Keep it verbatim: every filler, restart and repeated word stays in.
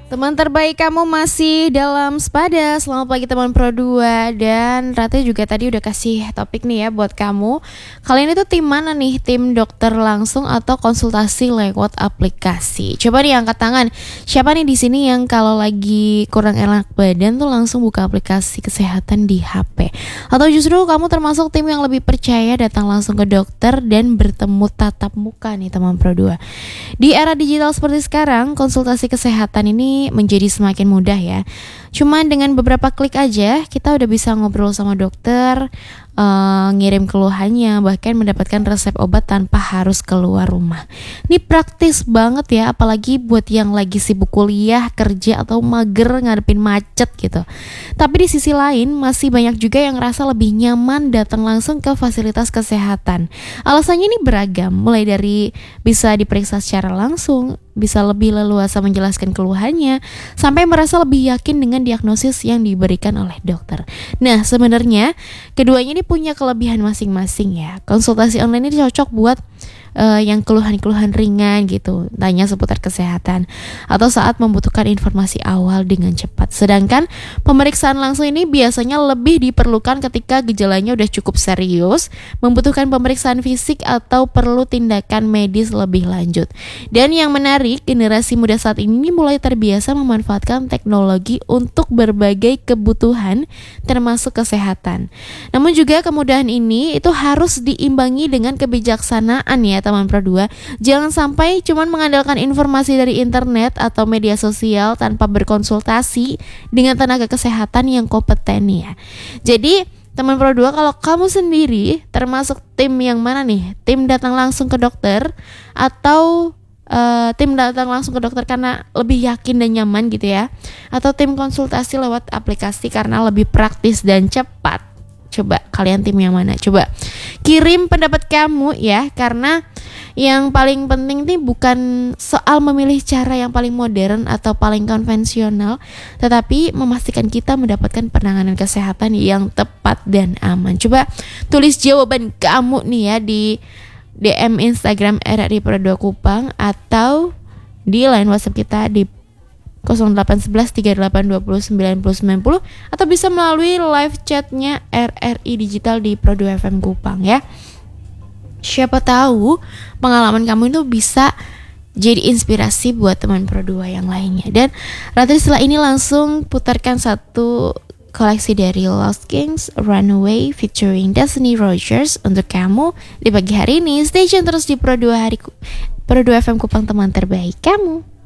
Teman terbaik kamu masih dalam Sepada. Selamat pagi teman Pro dua. Dan Ratu juga tadi udah kasih topik nih ya buat kamu. Kalian itu tim mana nih? Tim dokter langsung atau konsultasi lewat aplikasi? Coba nih angkat tangan. Siapa nih di sini yang kalau lagi kurang enak badan tuh langsung buka aplikasi kesehatan di H P? Atau justru kamu termasuk tim yang lebih percaya datang langsung ke dokter dan bertemu tatap muka nih teman Pro dua? Di era digital seperti sekarang, konsultasi kesehatan ini menjadi semakin mudah ya. Cuman dengan beberapa klik aja kita udah bisa ngobrol sama dokter, uh, ngirim keluhannya, bahkan mendapatkan resep obat tanpa harus keluar rumah. Ini praktis banget ya, apalagi buat yang lagi sibuk kuliah, kerja atau mager ngadepin macet gitu. Tapi di sisi lain masih banyak juga yang ngerasa lebih nyaman datang langsung ke fasilitas kesehatan. Alasannya ini beragam, mulai dari bisa diperiksa secara langsung, bisa lebih leluasa menjelaskan keluhannya, sampai merasa lebih yakin dengan diagnosis yang diberikan oleh dokter. Nah, sebenarnya keduanya ini punya kelebihan masing-masing ya. Konsultasi online ini cocok buat uh, yang keluhan-keluhan ringan gitu, tanya seputar kesehatan, atau saat membutuhkan informasi awal dengan cepat. Sedangkan pemeriksaan langsung ini biasanya lebih diperlukan ketika gejalanya udah cukup serius, membutuhkan pemeriksaan fisik atau perlu tindakan medis lebih lanjut. Dan yang menarik, generasi muda saat ini mulai terbiasa memanfaatkan teknologi untuk berbagai kebutuhan termasuk kesehatan. Namun juga kemudahan ini itu harus diimbangi dengan kebijaksanaan ya teman Pro dua. Jangan sampai cuma mengandalkan informasi dari internet atau media sosial tanpa berkonsultasi dengan tenaga kesehatan yang kompeten ya. Jadi teman Pro dua, kalau kamu sendiri termasuk tim yang mana nih? Tim datang langsung ke dokter atau Uh, tim datang langsung ke dokter karena lebih yakin dan nyaman gitu ya, atau tim konsultasi lewat aplikasi karena lebih praktis dan cepat? Coba kalian tim yang mana? Coba kirim pendapat kamu ya, karena yang paling penting nih bukan soal memilih cara yang paling modern atau paling konvensional, tetapi memastikan kita mendapatkan penanganan kesehatan yang tepat dan aman. Coba tulis jawaban kamu nih ya di D M Instagram R R I Pro dua Kupang atau di line WhatsApp kita di nol delapan satu satu tiga delapan dua nol sembilan nol sembilan nol, atau bisa melalui live chatnya R R I Digital di Pro dua F M Kupang ya. Siapa tahu pengalaman kamu itu bisa jadi inspirasi buat teman Pro dua yang lainnya. Dan Ratu setelah ini langsung putarkan satu koleksi dari Lost Kings Runaway featuring Destiny Rogers untuk kamu di pagi hari ini. Stay tune terus di Pro dua hari Pro dua F M Kupang, teman terbaik kamu.